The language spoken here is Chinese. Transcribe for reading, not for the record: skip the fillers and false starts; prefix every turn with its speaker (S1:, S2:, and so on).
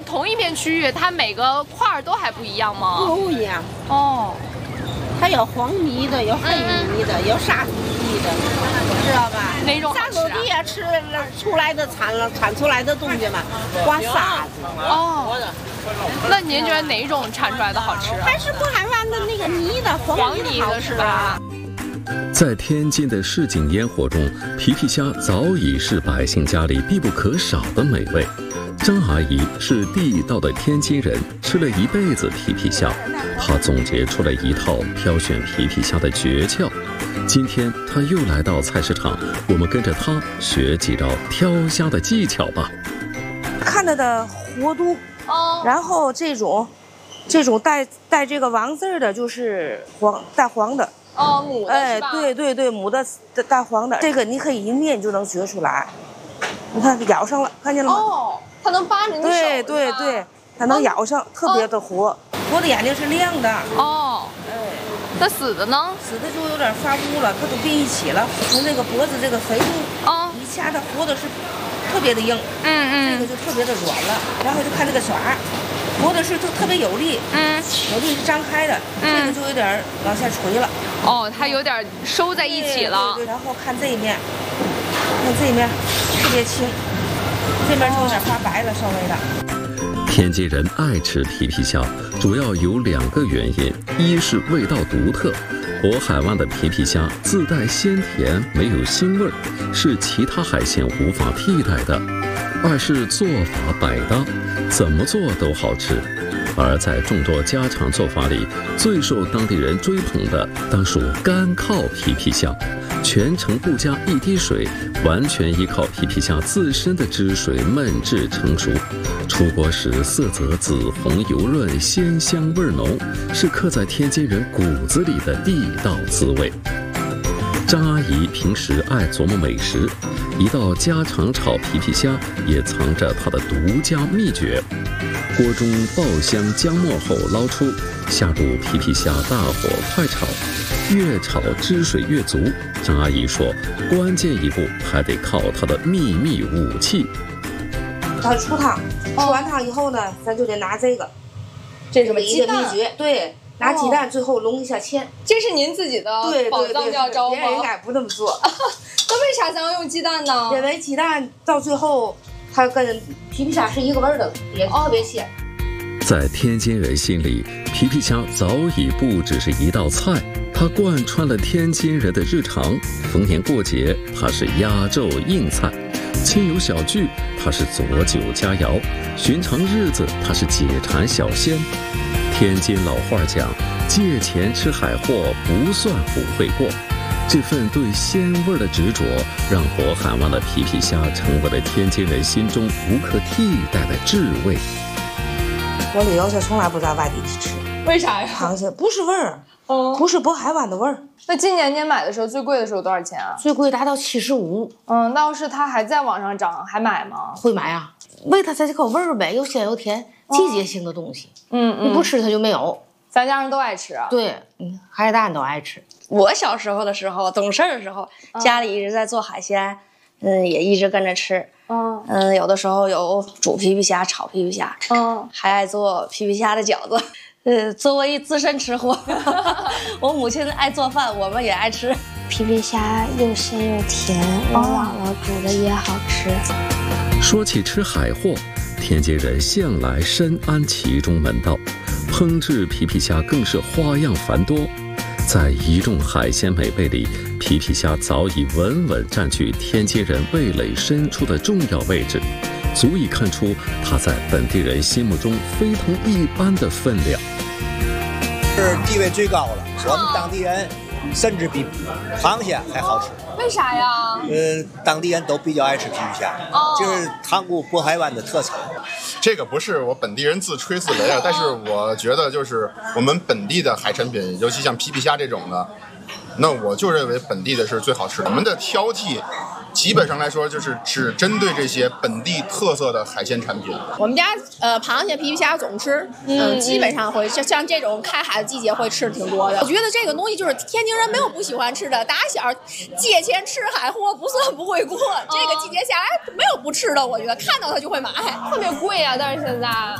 S1: 同一片区域，它每个块儿都还不一样吗？
S2: 不一样
S1: 哦。
S2: 它有黄米的，有黑米的，有沙土米的，知道吧？
S1: 哪种好吃啊？
S2: 沙土地下吃出来的产出来的东西嘛，刮沙子。
S1: 哦。那您觉得哪种产出来的好吃啊？
S2: 还是渤海湾的那个泥的黄米的好吃吧？
S3: 在天津的市井烟火中，皮皮虾早已是百姓家里必不可少的美味。张阿姨是地道的天津人，吃了一辈子皮皮虾，她总结出了一套挑选皮皮虾的诀窍。今天她又来到菜市场，我们跟着她学几招挑虾的技巧吧。
S4: 看它的活度，然后这种带这个王字的，就是带黄的。
S1: 哦，母的是吧？
S4: 对，母的带黄的，这个你可以一捏你就能觉出来。你看咬上了，看见了吗？
S1: 哦，它能扒着你手。
S4: 对，它能咬上，特别的活。活的眼睛是亮的。
S1: 哦，那死的呢？
S4: 死的就有点发乌了，它都并一起了。从这个脖子这个肥度，一掐它活的是特别的硬，这个就特别的软了。然后就看这个爪，活的是特别有力，有力是张开的，这个就有点往下垂了。
S1: 哦，它有点收在一起了。
S4: 对，然后看这一面，看这一面特别轻，这边就有点发白了，稍微的。
S3: 天津人爱吃皮皮虾，主要有2个原因：一是味道独特，渤海湾的皮皮虾自带鲜甜，没有腥味儿，是其他海鲜无法替代的；二是做法百搭，怎么做都好吃。而在众多家常做法里，最受当地人追捧的当属干靠皮皮虾，全程不加一滴水，完全依靠皮皮虾自身的汁水焖制成熟。出锅时色泽紫红油润，鲜香味浓，是刻在天津人骨子里的地道滋味。张阿姨平时爱琢磨美食，一道家常炒皮皮虾也藏着她的独家秘诀。锅中爆香姜末后捞出，下入皮皮虾，大火快炒，越炒汁水越足。张阿姨说，关键一步还得靠她的秘密武器。
S4: 它出汤，出完汤以后呢，咱就得拿这个，
S1: 这是什么
S4: 一个秘诀？对，拿鸡蛋最后笼一下芡。
S1: 这是您自己的宝藏妙招吗？
S4: 别人应该不这么做。
S1: 那为啥咱要用鸡蛋呢？
S4: 因为鸡蛋到最后，它跟皮皮虾是一个味儿的，也特别鲜。
S3: 在天津人心里，皮皮虾早已不只是一道菜，它贯穿了天津人的日常。逢年过节，它是压轴硬菜；亲友小聚，它是佐酒佳肴；寻常日子，它是解馋小鲜。天津老话讲，借钱吃海货不算不会过。这份对鲜味的执着，让渤海湾的皮皮虾成为了天津人心中无可替代的至味。
S4: 我旅游时从来不在外地去吃，
S1: 为啥呀？
S4: 螃蟹不是味儿，不是渤海湾的味儿。
S1: 那今年您买的时候最贵的时候多少钱啊？
S4: 最贵达到75。
S1: 那要是它还在往上涨，还买吗？
S4: 会买啊，为它这口味儿呗，又鲜又甜，季节性的东西。你不吃它就没有。
S1: 咱家人都爱吃啊。
S4: 对，孩子大人都爱吃。
S5: 我小时候的时候，懂事的时候，家里一直在做海鲜，也一直跟着吃。有的时候有煮皮皮虾、炒皮皮虾，还爱做皮皮虾的饺子。作为资深吃货，我母亲爱做饭，我们也爱吃。
S6: 皮皮虾又鲜又甜，我姥姥煮的也好吃。
S3: 说起吃海货，天津人向来深谙其中门道，烹制皮皮虾更是花样繁多。在一众海鲜美味里，皮皮虾早已稳稳占据天津人味蕾深处的重要位置，足以看出它在本地人心目中非同一般的分量。
S7: 是地位最高了，我们当地人甚至比螃蟹还好吃。
S1: 为啥呀？
S7: 当地人都比较爱吃皮皮虾，就是塘沽渤海湾的特产。
S8: 这个不是我本地人自吹自擂啊，但是我觉得就是我们本地的海产品，尤其像皮皮虾这种的，那我就认为本地的是最好吃的。我们的挑剔基本上来说就是只针对这些本地特色的海鲜产品。
S9: 我们家螃蟹、皮皮虾总吃，基本上会像这种开海的季节会吃的挺多的。我觉得这个东西就是天津人没有不喜欢吃的，打小借钱吃海货不算不会过，这个季节下来没有不吃的，我觉得看到它就会买，
S1: 特别贵啊，但是现在。